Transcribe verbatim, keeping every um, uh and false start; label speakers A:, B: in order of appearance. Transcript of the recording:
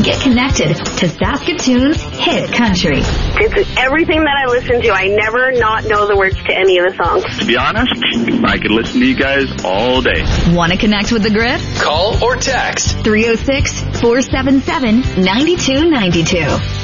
A: get connected to Saskatoon's hit country.
B: It's everything that I listen to. I never not know the words to any of the songs.
C: To be honest, I could listen to you guys all day.
A: Want to connect with the Grid?
D: Call or text
A: three oh six, four seven seven, nine two nine two.